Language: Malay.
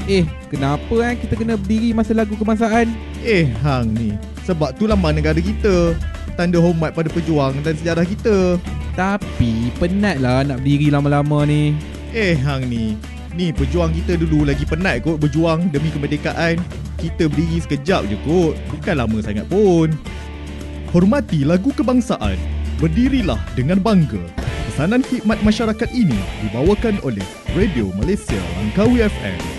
Kenapa kita kena berdiri masa lagu kebangsaan? Hang ni, sebab tu lambang negara kita, tanda hormat pada pejuang dan sejarah kita. Tapi penatlah nak berdiri lama-lama ni. Hang ni pejuang kita dulu lagi penat kot berjuang demi kemerdekaan. Kita berdiri sekejap je kot, bukan lama sangat pun. Hormati lagu kebangsaan, berdirilah dengan bangga. Pesanan khidmat masyarakat ini dibawakan oleh Radio Malaysia Langkawi FM.